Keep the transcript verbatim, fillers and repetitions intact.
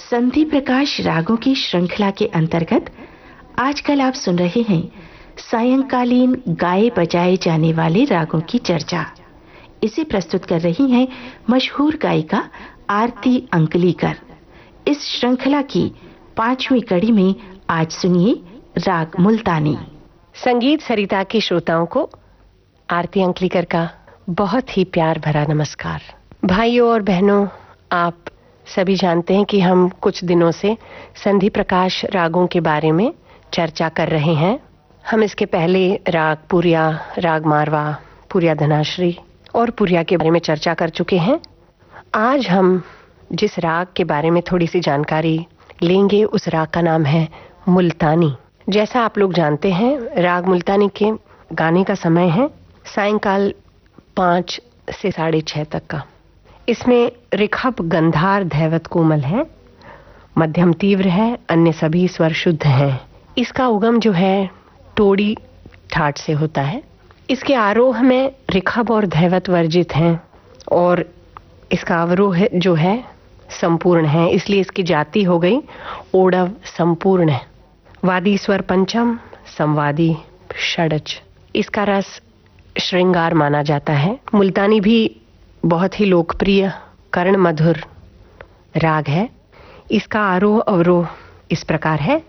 संधि प्रकाश रागों की श्रृंखला के अंतर्गत आजकल आप सुन रहे हैं सायंकालीन गाए बजाए जाने वाले रागों की चर्चा। इसे प्रस्तुत कर रही हैं मशहूर गायिका आरती अंकलीकर। इस श्रृंखला की पांचवी कड़ी में आज सुनिए राग मुल्तानी। संगीत सरिता के श्रोताओं को आरती अंकलीकर का बहुत ही प्यार भरा नमस्कार। भाइयों और बहनों, आप सभी जानते हैं कि हम कुछ दिनों से संधि प्रकाश रागों के बारे में चर्चा कर रहे हैं। हम इसके पहले राग पुरिया, राग मारवा, पुरिया धनाश्री और पुरिया के बारे में चर्चा कर चुके हैं। आज हम जिस राग के बारे में थोड़ी सी जानकारी लेंगे, उस राग का नाम है मुल्तानी। जैसा आप लोग जानते हैं, राग मुल्तानी के गाने का समय है सायंकाल पाँच से साढ़े छः तक का। इसमें ऋखभ गंधार धैवत कोमल है, मध्यम तीव्र है, अन्य सभी स्वर शुद्ध हैं। इसका उगम जो है टोड़ी ठाट से होता है। इसके आरोह में ऋखभ और धैवत वर्जित हैं और इसका अवरोह जो है संपूर्ण है, इसलिए इसकी जाति हो गई ओडव संपूर्ण है। वादी स्वर पंचम, संवादी षडज। इसका रस श्रृंगार माना जाता है। मुल्तानी भी बहुत ही लोकप्रिय कर्ण मधुर राग है। इसका आरोह अवरोह इस प्रकार है।